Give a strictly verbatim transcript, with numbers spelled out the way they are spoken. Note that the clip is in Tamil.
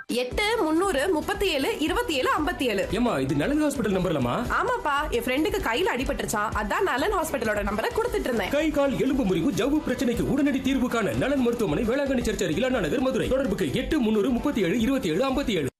எட்டு முன்னூறு முப்பத்தி ஏழு இருபத்தி ஏழு ஐம்பத்தி ஏழு. ஏமா இது நலன் ஹாஸ்பிட்டல் நம்பர்லமா? ஆமாப்பா, என் ஃப்ரெண்டுக்கு கையில அடிபட்டுருச்சான், அதான் நலன் ஹாஸ்பிட்டலோட நம்பரை கொடுத்துட்டு இருந்தேன். கை கால் எலும்பு முறிவு ஜவ்வு பிரச்சனைக்கு உடனடி தீர்வு காண நலன் மருத்துவமனை, வேளாங்கண்ணி சர்ச் அருகில், அண்ணா நகர், மதுரை. தொடர்புக்கு எட்டு முன்னூறு முப்பத்தி ஏழு இருபத்தி ஏழு ஐம்பத்தி ஏழு.